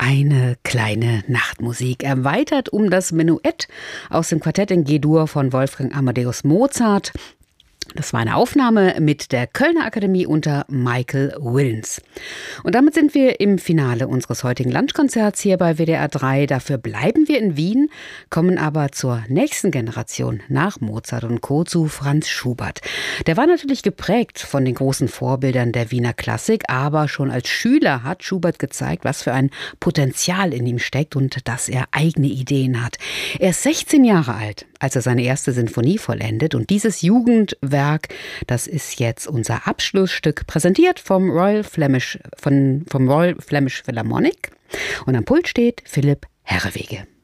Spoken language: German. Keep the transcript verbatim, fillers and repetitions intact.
Eine kleine Nachtmusik, erweitert um das Menuett aus dem Quartett in G-Dur von Wolfgang Amadeus Mozart. Das war eine Aufnahme mit der Kölner Akademie unter Michael Willens. Und damit sind wir im Finale unseres heutigen Lunchkonzerts hier bei W D R drei. Dafür bleiben wir in Wien, kommen aber zur nächsten Generation nach Mozart und Co. zu Franz Schubert. Der war natürlich geprägt von den großen Vorbildern der Wiener Klassik, aber schon als Schüler hat Schubert gezeigt, was für ein Potenzial in ihm steckt und dass er eigene Ideen hat. Er ist sechzehn Jahre alt, als er seine erste Sinfonie vollendet, und dieses Jugendwerk, das ist jetzt unser Abschlussstück, präsentiert vom Royal Flemish, von, vom Royal Flemish Philharmonic. Und am Pult steht Philipp Herreweghe.